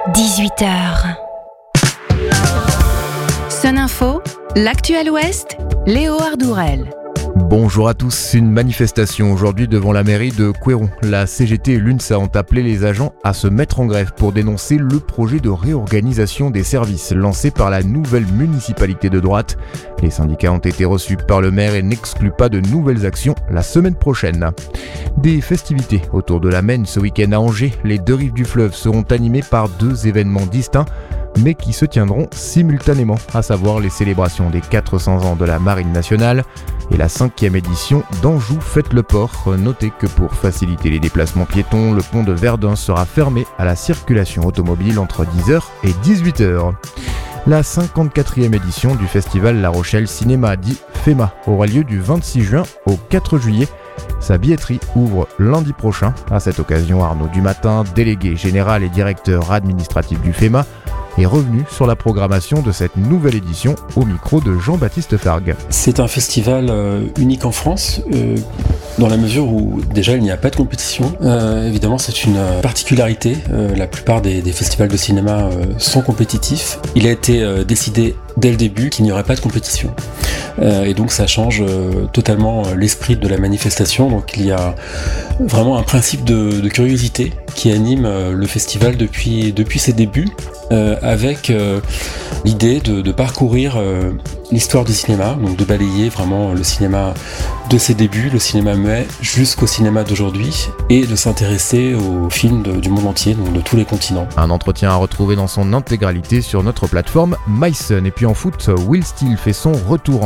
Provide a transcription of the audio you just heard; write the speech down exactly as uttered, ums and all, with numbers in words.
dix-huit heures. Sun Info, l'actuel Ouest, Léo Ardourel. Bonjour à tous, une manifestation aujourd'hui devant la mairie de Couëron. La C G T et l'UNSA ont appelé les agents à se mettre en grève pour dénoncer le projet de réorganisation des services lancé par la nouvelle municipalité de droite. Les syndicats ont été reçus par le maire et n'excluent pas de nouvelles actions la semaine prochaine. Des festivités autour de la Maine ce week-end à Angers. Les deux rives du fleuve seront animées par deux événements distincts, mais qui se tiendront simultanément, à savoir les célébrations des quatre cents ans de la Marine nationale et la cinquième édition d'Anjou Fête le Port. Notez que pour faciliter les déplacements piétons, le pont de Verdun sera fermé à la circulation automobile entre dix heures et dix-huit heures. La cinquante-quatrième édition du festival La Rochelle Cinéma, dit FEMA, aura lieu du vingt-six juin au quatre juillet. Sa billetterie ouvre lundi prochain. À cette occasion, Arnaud Dumatin, délégué général et directeur administratif du FEMA, est revenu sur la programmation de cette nouvelle édition au micro de Jean-Baptiste Fargue. C'est un festival euh, unique en France, euh, dans la mesure où déjà il n'y a pas de compétition. Euh, évidemment, c'est une particularité. Euh, la plupart des, des festivals de cinéma euh, sont compétitifs. Il a été euh, décidé dès le début qu'il n'y aurait pas de compétition. Euh, et donc ça change euh, totalement euh, l'esprit de la manifestation. Donc il y a vraiment un principe de, de curiosité qui anime euh, le festival depuis, depuis ses débuts, euh, avec euh, l'idée de, de parcourir euh, l'histoire du cinéma, donc de balayer vraiment le cinéma de ses débuts, le cinéma muet, jusqu'au cinéma d'aujourd'hui, et de s'intéresser aux films de, du monde entier, donc de tous les continents. Un entretien à retrouver dans son intégralité sur notre plateforme MySun. Et puis en foot, Will Steele fait son retour